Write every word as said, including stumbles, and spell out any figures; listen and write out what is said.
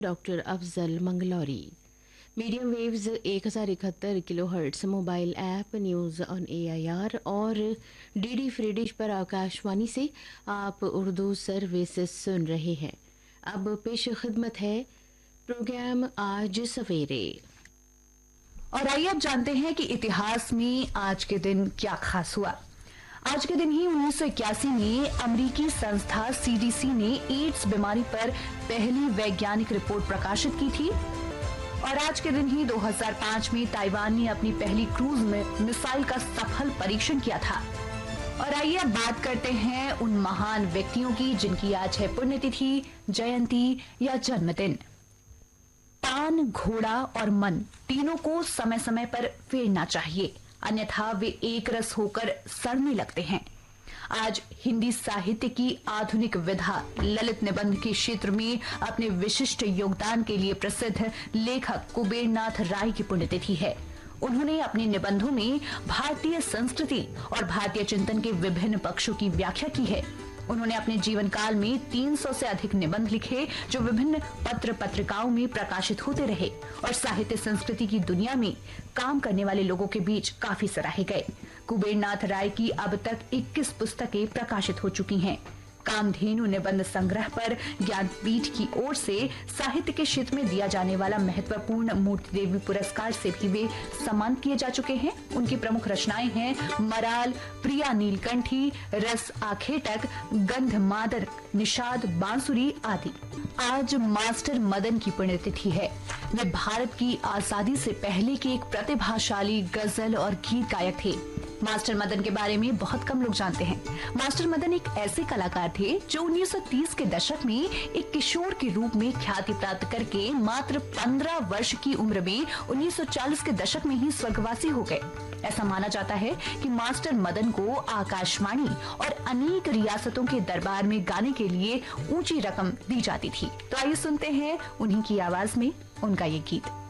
Doctor Afzal मंगलौरी। Medium waves एक हज़ार इकहत्तर kilo hertz mobile app news on A I R और डी डी फ्री डिश पर आकाशवाणी से आप उर्दू सर्विस सुन रहे हैं। अब पेश खिदमत है प्रोग्राम आज सवेरे। और आइए अब जानते हैं कि इतिहास में आज के दिन क्या खास हुआ। आज के दिन ही उन्नीस सौ इक्यासी में अमेरिकी संस्था सी डी सी ने एड्स बीमारी पर पहली वैज्ञानिक रिपोर्ट प्रकाशित की थी। और आज के दिन ही दो हज़ार पाँच में ताइवान ने अपनी पहली क्रूज में मिसाइल का सफल परीक्षण किया था। और आइए अब बात करते हैं उन महान व्यक्तियों की जिनकी आज है पुण्यतिथि, जयंती या जन्मदिन। पान, घोड़ा और मन तीनों को समय समय पर फेरना चाहिए, अन्यथा वे एक रस होकर सड़ने लगते हैं। आज हिंदी साहित्य की आधुनिक विधा ललित निबंध के क्षेत्र में अपने विशिष्ट योगदान के लिए प्रसिद्ध लेखक कुबेरनाथ राय की पुण्यतिथि है। उन्होंने अपने निबंधों में भारतीय संस्कृति और भारतीय चिंतन के विभिन्न पक्षों की व्याख्या की है। उन्होंने अपने जीवन काल में तीन सौ से अधिक निबंध लिखे जो विभिन्न पत्र पत्रिकाओं में प्रकाशित होते रहे और साहित्य संस्कृति की दुनिया में काम करने वाले लोगों के बीच काफी सराहे गए। कुबेरनाथ राय की अब तक इक्कीस पुस्तकें प्रकाशित हो चुकी हैं। कामधेनु निबंध संग्रह पर ज्ञानपीठ की ओर से साहित्य के क्षेत्र में दिया जाने वाला महत्वपूर्ण मूर्ति देवी पुरस्कार से भी वे सम्मानित किए जा चुके हैं। उनकी प्रमुख रचनाएं हैं मराल, प्रिया नीलकंठी, रस आखेटक, गंध मादर, निषाद, बांसुरी आदि। आज मास्टर मदन की पुण्यतिथि है। वे भारत की आजादी से पहले के एक प्रतिभाशाली गजल और गीत गायक थे। मास्टर मदन के बारे में बहुत कम लोग जानते हैं। मास्टर मदन एक ऐसे कलाकार थे जो उन्नीस सौ तीस के दशक में एक किशोर के रूप में ख्याति प्राप्त करके मात्र पंद्रह वर्ष की उम्र में उन्नीस सौ चालीस के दशक में ही स्वर्गवासी हो गए। ऐसा माना जाता है कि मास्टर मदन को आकाशवाणी और अनेक रियासतों के दरबार में गाने के लिए ऊंची रकम दी जाती थी। तो आइए सुनते हैं उन्हीं की आवाज में उनका ये गीत।